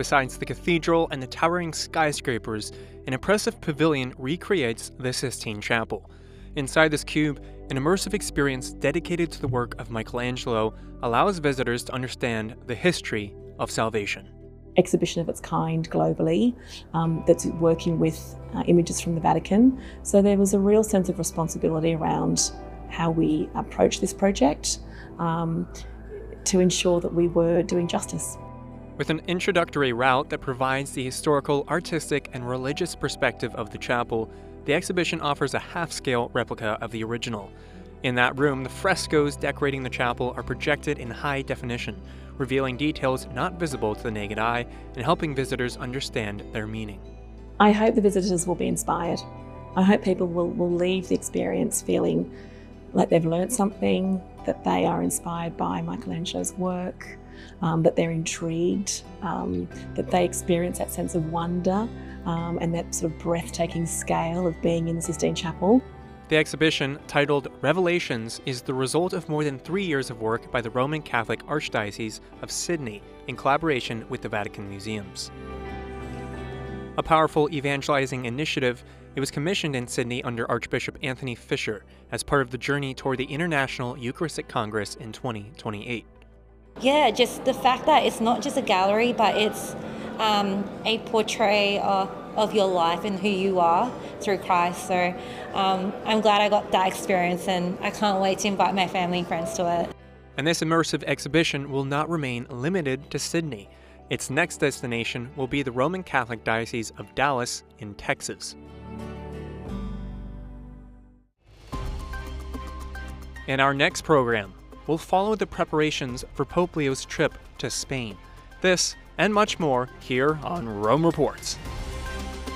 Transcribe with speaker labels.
Speaker 1: Besides the cathedral and the towering skyscrapers, an impressive pavilion recreates the Sistine Chapel. Inside this cube, an immersive experience dedicated to the work of Michelangelo allows visitors to understand the history of salvation.
Speaker 2: Exhibition of its kind globally that's working with images from the Vatican. So there was a real sense of responsibility around how we approach this project to ensure that we were doing justice.
Speaker 1: With an introductory route that provides the historical, artistic, and religious perspective of the chapel, the exhibition offers a half-scale replica of the original. In that room, the frescoes decorating the chapel are projected in high definition, revealing details not visible to the naked eye and helping visitors understand their meaning.
Speaker 2: I hope the visitors will be inspired. I hope people will leave the experience feeling like they've learned something, that they are inspired by Michelangelo's work, that they're intrigued, that they experience that sense of wonder and that sort of breathtaking scale of being in the Sistine Chapel.
Speaker 1: The exhibition, titled Revelations, is the result of more than 3 years of work by the Roman Catholic Archdiocese of Sydney in collaboration with the Vatican Museums. A powerful evangelizing initiative, it was commissioned in Sydney under Archbishop Anthony Fisher as part of the journey toward the International Eucharistic Congress in 2028.
Speaker 3: Yeah, just the fact that it's not just a gallery, but it's a portrait of your life and who you are through Christ. So I'm glad I got that experience, and I can't wait to invite my family and friends to it.
Speaker 1: And this immersive exhibition will not remain limited to Sydney. Its next destination will be the Roman Catholic Diocese of Dallas in Texas. In our next program, we'll follow the preparations for Pope Leo's trip to Spain. This and much more here on Rome Reports.